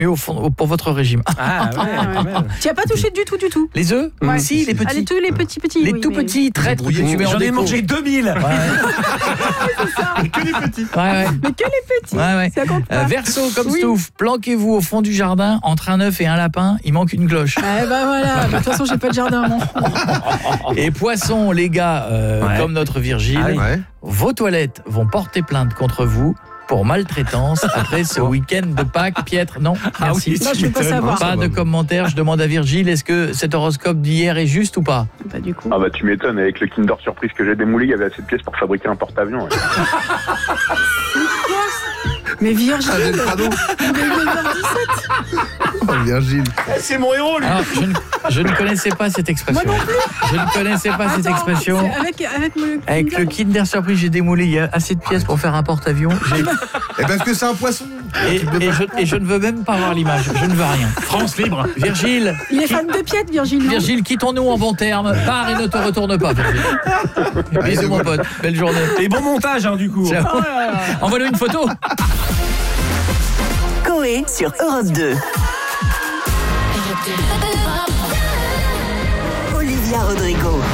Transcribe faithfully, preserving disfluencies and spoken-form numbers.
mieux au fond, pour votre régime. Ah ouais, tu n'as pas touché du tout, du tout. Les œufs Ouais. Si, les petits. Ah, les, tous les petits petits. Les oui, tout mais... petits, traîtres que tu mets en J'en ai déco. mangé deux mille. Ouais. Que des petits. Ouais, ouais. Mais que les petits. Ouais, ouais. Ça compte pas. Euh, Verseau comme Oui. Stouff, planquez-vous au fond du jardin entre un œuf et un lapin, il manque une cloche. Eh ben voilà, de toute façon, j'ai pas de jardin, moi. Et Poisson, les gars, euh, Ouais. comme notre Virgile, Ah oui. Ouais. vos toilettes vont porter plainte contre vous pour maltraitance après ce week-end de Pâques piètre. Non, Ah merci. oui, Non, je veux pas m'étonnes. savoir. Pas de commentaires, je demande à Virgile, est-ce que cet horoscope d'hier est juste ou pas? Pas du coup. Ah bah tu m'étonnes, avec le Kinder Surprise que j'ai démoulé, il y avait assez de pièces pour fabriquer un porte-avions. Ouais. Mais Virgile, Ah, j'ai le crado. il est neuf heures dix-sept. Oh, Virgile. C'est mon héros, lui. Alors, je ne, je ne connaissais pas cette expression. Moi non plus. Je ne connaissais pas cette Attends, expression. c'est Avec, avec le Avec le Kinder Surprise, j'ai démoulé, il y a assez de pièces pour faire un porte-avions. J'ai- Et parce que c'est un poisson. Et, et je, et je ne veux même pas voir l'image, je ne veux rien. France libre. Virgile, Il est fan de Piette, Virgile, non? Virgile, quittons-nous en bons termes. Pars et ne te retourne pas, Virgile. Bisous, mon pote. Belle journée. Et bon montage, hein, du coup. Ciao. Envoie-nous une photo. Coé sur Europe deux. Olivia Rodrigo.